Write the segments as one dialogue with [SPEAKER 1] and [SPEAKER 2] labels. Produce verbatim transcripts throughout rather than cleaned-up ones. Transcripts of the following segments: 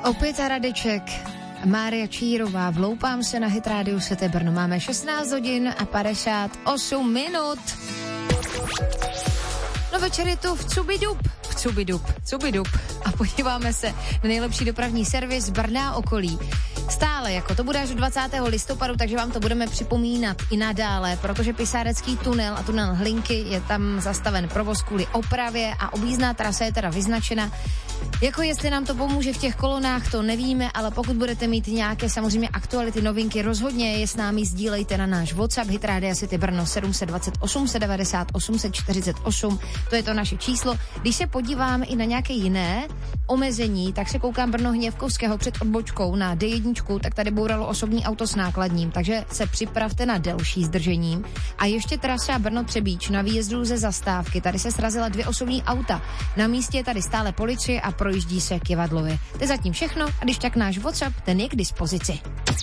[SPEAKER 1] Opět Radeček, Mária Čírová, vloupám se na Hit Radio City Brno. Máme šestnáct hodin a padesát osm minut. No večer je tu v Cubidub, v Cubidub, Cubidub a podíváme se na nejlepší dopravní servis Brna a okolí. Stále, jako to bude až dvacátého listopadu, takže vám to budeme připomínat i nadále, protože Pisárecký tunel a tunel Hlinky je tam zastaven provoz kvůli opravě a objízdná trasa je teda vyznačena. Jako jestli nám to pomůže v těch kolonách, to nevíme, ale pokud budete mít nějaké samozřejmě aktuality, novinky, rozhodně je s námi sdílejte na náš WhatsApp Hit Radio City Brno sedm set dvacet osm set devadesát osm set čtyřicet osm, to je to naše číslo. Když se podíváme i na nějaké jiné omezení, tak se koukám Brno Hněvkovského před odbočkou na D jedna, tak tady bouralo osobní auto s nákladním, takže se připravte na delší zdržení. A ještě trasa Brno Třebíč na výjezdu ze zastávky, tady se srazila dvě osobní auta. Na místě je tady stále policie a projíždí se Kivadlově. To je zatím všechno a když tak náš WhatsApp, ten je k dispozici.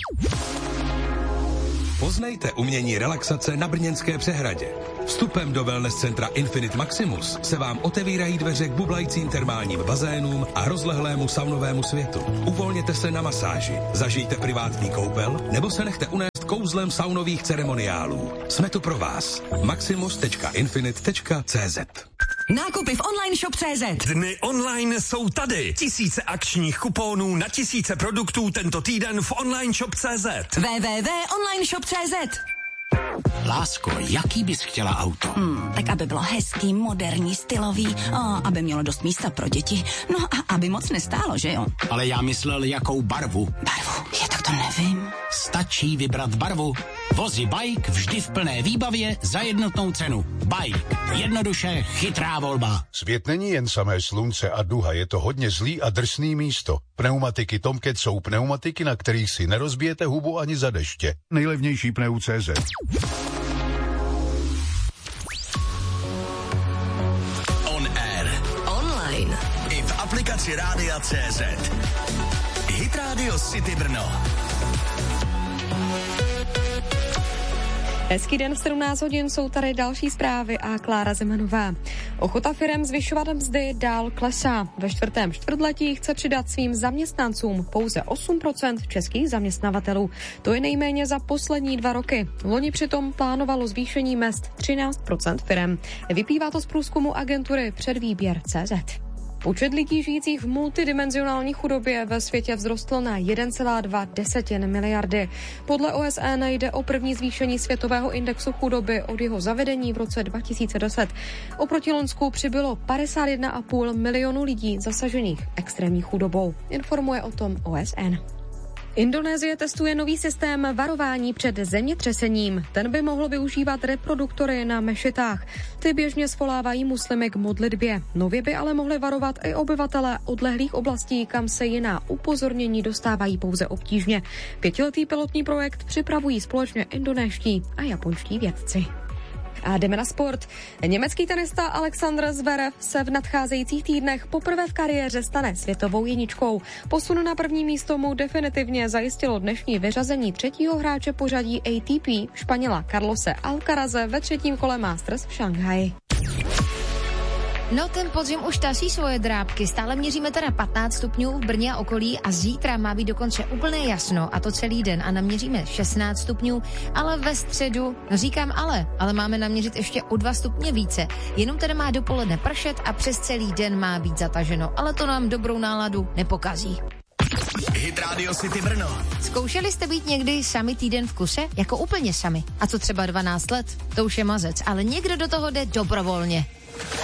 [SPEAKER 2] Poznejte umění relaxace na Brněnské přehradě. Vstupem do wellness centra Infinite Maximus se vám otevírají dveře k bublajícím termálním bazénům a rozlehlému saunovému světu. Uvolněte se na masáži, zažijte privátní koupel nebo se nechte unést kouzlem saunových ceremoniálů. Jsme tu pro vás. maximus tečka infinite tečka cé zet.
[SPEAKER 3] Nákupy v online shop tečka cé zet.
[SPEAKER 4] Dny online jsou tady. Tisíce akčních kuponů na tisíce produktů tento týden v online shop tečka cé zet.
[SPEAKER 3] w w w tečka online shop tečka cé zet.
[SPEAKER 5] Lásko, jaký bys chtěla auto?
[SPEAKER 3] Hmm, tak aby bylo hezký, moderní, stylový, a aby mělo dost místa pro děti. No a aby moc nestálo, že jo?
[SPEAKER 5] Ale já myslel, jakou barvu.
[SPEAKER 3] Barvu? Je, tak to nevím.
[SPEAKER 5] Stačí vybrat barvu. Vozy Bike vždy v plné výbavě za jednotnou cenu. Bike. Jednoduše chytrá volba.
[SPEAKER 6] Svět není jen samé slunce a duha, je to hodně zlý a drsný místo. Pneumatiky Tomcat jsou pneumatiky, na kterých si nerozbijete hubu ani za deště. Nejlevnější pneu tečka cé zet.
[SPEAKER 4] On air.
[SPEAKER 3] Online.
[SPEAKER 4] I v aplikaci Rádia tečka cé zet. Hit Radio City Brno.
[SPEAKER 7] Hezký den, v sedmnáct hodin jsou tady další zprávy a Klára Zemanová. Ochota firem zvyšovat mzdy dál klesá. Ve čtvrtém čtvrtletí chce přidat svým zaměstnancům pouze osm procent českých zaměstnavatelů. To je nejméně za poslední dva roky. Loni přitom plánovalo zvýšení mezd třináct procent firem. Vyplývá to z průzkumu agentury Předvýběr tečka cé zet. Počet lidí žijících v multidimenzionální chudobě ve světě vzrostl na jedna celá dva miliardy. Podle O S N jde o první zvýšení světového indexu chudoby od jeho zavedení v roce dva tisíce deset. Oproti loňsku přibylo padesát jedna celá pět milionu lidí zasažených extrémní chudobou. Informuje o tom O S N. Indonésie testuje nový systém varování před zemětřesením. Ten by mohl využívat reproduktory na mešitách. Ty běžně svolávají muslimy k modlitbě. Nově by ale mohli varovat i obyvatele odlehlých oblastí, kam se jiná upozornění dostávají pouze obtížně. Pětiletý pilotní projekt připravují společně indonéští a japonští vědci. A jdeme na sport. Německý tenista Alexander Zverev se v nadcházejících týdnech poprvé v kariéře stane světovou jedničkou. Posun na první místo mu definitivně zajistilo dnešní vyřazení třetího hráče pořadí A T P, Španěla Carlose Alcaraze ve třetím kole Masters v Šanghaji.
[SPEAKER 1] No, ten podzim už tasí svoje drábky. Stále měříme teda patnáct stupňů v Brně a okolí a zítra má být dokonce úplně jasno, a to celý den, a naměříme šestnáct stupňů, ale ve středu, no říkám ale, ale máme naměřit ještě o dva stupně více. Jenom teda má dopoledne pršet a přes celý den má být zataženo, ale to nám dobrou náladu nepokazí.
[SPEAKER 4] Hit Radio City Brno.
[SPEAKER 1] Zkoušeli jste být někdy sami týden v kuse? Jako úplně sami? A co třeba dvanáct let? To už je mazec, ale někdo do toho jde dobrovolně.